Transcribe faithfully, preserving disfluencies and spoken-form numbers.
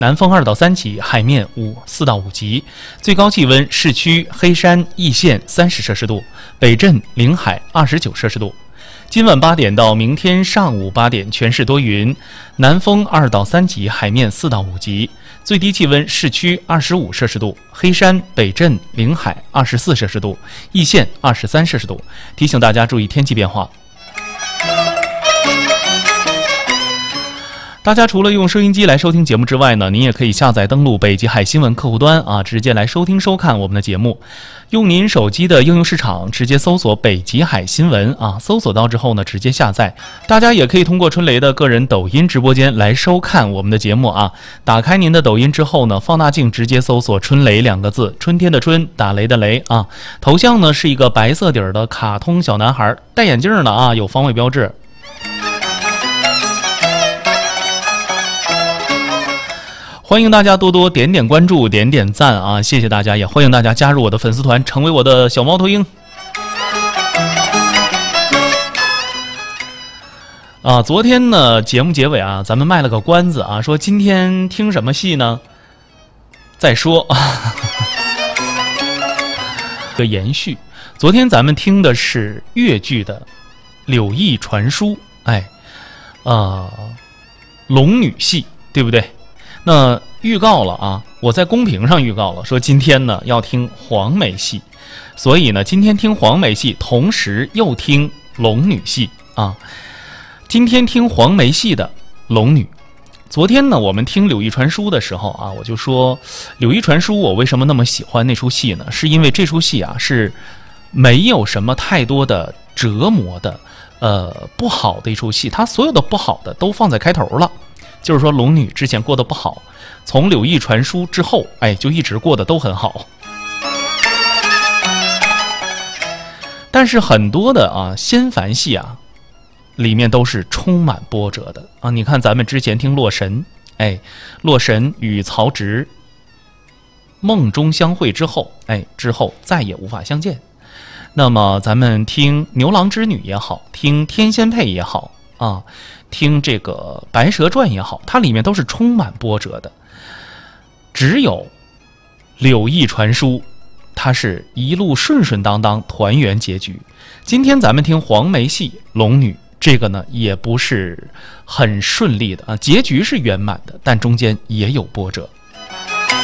南风二到三级，海面五四到五级，最高气温市区黑山、易县三十摄氏度，北镇、临海二十九摄氏度。今晚八点到明天上午八点，全市多云，南风二到三级，海面四到五级，最低气温市区二十五摄氏度，黑山、北镇、临海二十四摄氏度，易县二十三摄氏度。提醒大家注意天气变化。大家除了用收音机来收听节目之外呢，您也可以下载登录北极海新闻客户端啊，直接来收听收看我们的节目。用您手机的应用市场直接搜索北极海新闻啊，搜索到之后呢，直接下载。大家也可以通过春雷的个人抖音直播间来收看我们的节目啊。打开您的抖音之后呢，放大镜直接搜索春雷两个字，春天的春，打雷的雷啊。头像呢是一个白色底儿的卡通小男孩，戴眼镜的啊，有防伪标志。欢迎大家多多点点关注，点点赞啊！谢谢大家，也欢迎大家加入我的粉丝团，成为我的小猫头鹰。啊，昨天呢节目结尾啊，咱们卖了个关子啊，说今天听什么戏呢？再说，个延续。昨天咱们听的是越剧的《柳毅传书》，哎，呃，龙女戏，对不对？那预告了啊，我在公屏上预告了，说今天呢要听黄梅戏，所以呢今天听黄梅戏，同时又听龙女戏啊。今天听黄梅戏的龙女。昨天呢我们听《柳毅传书》的时候啊，我就说《柳毅传书》我为什么那么喜欢那出戏呢？是因为这出戏啊是没有什么太多的折磨的，呃不好的一出戏，它所有的不好的都放在开头了。就是说龙女之前过得不好，从柳毅传书之后，哎，就一直过得都很好。但是很多的啊仙凡戏啊，里面都是充满波折的啊。你看咱们之前听洛神，哎，洛神与曹植梦中相会之后，哎，之后再也无法相见。那么咱们听牛郎织女也好，听天仙配也好啊，听这个白蛇传也好，它里面都是充满波折的。只有柳毅传书，它是一路顺顺当当，团圆结局。今天咱们听黄梅戏龙女，这个呢也不是很顺利的啊，结局是圆满的，但中间也有波折。